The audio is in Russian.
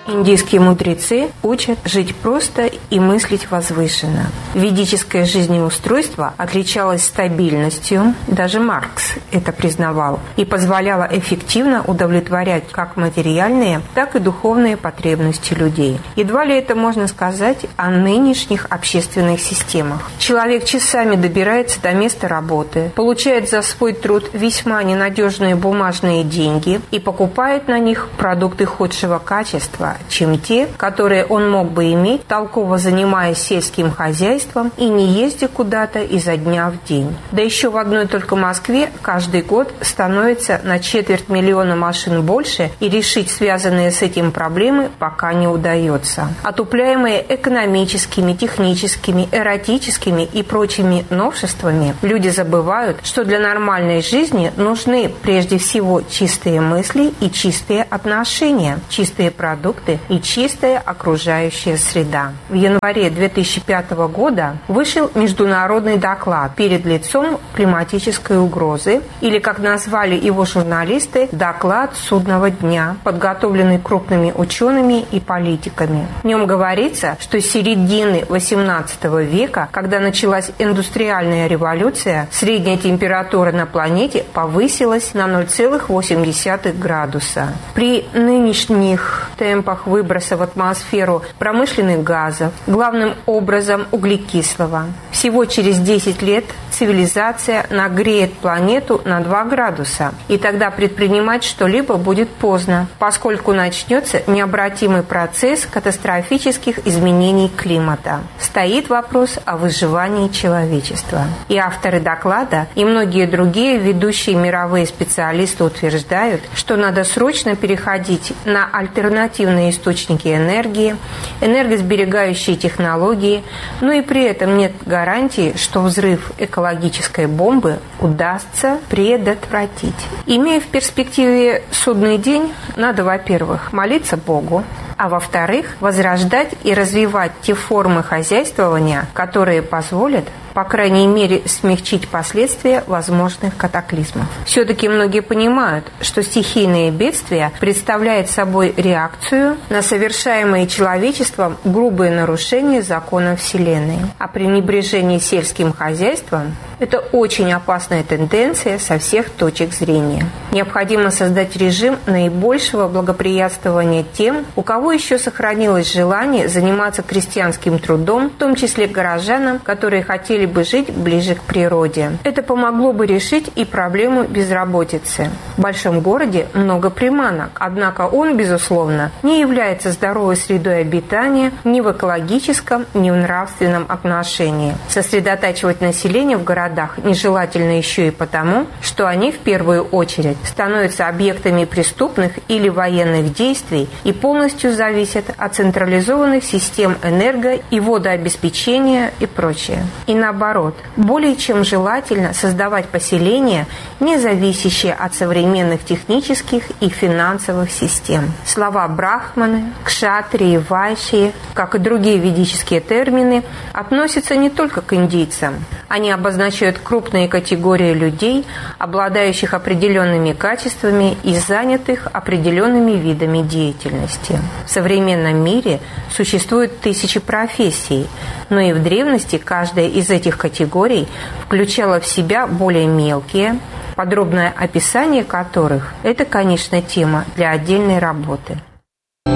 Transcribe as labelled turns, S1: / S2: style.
S1: Индийские мудрецы учат жить просто и мыслить возвышенно. Ведическое жизнеустройство отличалось стабильностью, даже Маркс это признавал, и позволяло эффективно удовлетворять как материальные, так и духовные потребности людей. Едва ли это можно сказать о нынешних общественных системах. Человек часами добирается до места работы, получает за свой труд весьма ненадежные бумажные деньги и покупает на них продукты худшего качества, чем те, которые он мог бы иметь, толково занимаясь сельским хозяйством и не ездя куда-то изо дня в день. Да еще в одной только Москве каждый год становится на 250 000 машин больше, и решить связанные с этим проблемы пока не удается. Отупляемые экономическими, техническими, эротическими и прочими новшествами, люди забывают, что для нормальной жизни нужны прежде всего чистые мысли и чистые отношения, чистые продукты и чистая окружающая среда. В январе 2005 года вышел международный доклад перед лицом климатической угрозы, или, как назвали его журналисты, доклад судного дня, подготовленный крупными учеными и политиками. В нем говорится, что с середины XVIII века, когда началась индустриальная революция, средняя температура на планете повысилась на 0,8 градуса. При нынешних темпах выброса в атмосферу промышленных газов, главным образом углекислого. Всего через 10 лет цивилизация нагреет планету на 2 градуса, и тогда предпринимать что-либо будет поздно, поскольку начнется необратимый процесс катастрофических изменений климата. Стоит вопрос о выживании человечества. И авторы доклада, и многие другие ведущие мировые специалисты утверждают, что надо срочно переходить на альтернативные источники энергии, энергосберегающие технологии, но и при этом нет гарантии, что взрыв экологической бомбы удастся предотвратить. Имея в перспективе судный день, надо, во-первых, молиться Богу, а во-вторых, возрождать и развивать те формы хозяйствования, которые позволят, по крайней мере, смягчить последствия возможных катаклизмов. Все-таки многие понимают, что стихийные бедствия представляют собой реакцию на совершаемые человечеством грубые нарушения законов Вселенной. А пренебрежение сельским хозяйством – это очень опасная тенденция со всех точек зрения. Необходимо создать режим наибольшего благоприятствования тем, у кого еще сохранилось желание заниматься крестьянским трудом, в том числе горожанам, которые хотели бы жить ближе к природе. Это помогло бы решить и проблему безработицы. В большом городе много приманок, однако он, безусловно, не является здоровой средой обитания ни в экологическом, ни в нравственном отношении. Сосредотачивать население в городах нежелательно еще и потому, что они в первую очередь становятся объектами преступных или военных действий и полностью зависят от централизованных систем энерго- и водообеспечения и прочее. И наоборот, более чем желательно создавать поселения, не зависящие от современных технических и финансовых систем. Слова брахманы, кшатрии, вайши, как и другие ведические термины, относятся не только к индийцам. Они обозначают крупные категории людей, обладающих определенными качествами и занятых определенными видами деятельности. В современном мире существует тысячи профессий, но и в древности каждая из этих категорий включала в себя более мелкие, подробное описание которых – это, конечно, тема для отдельной работы.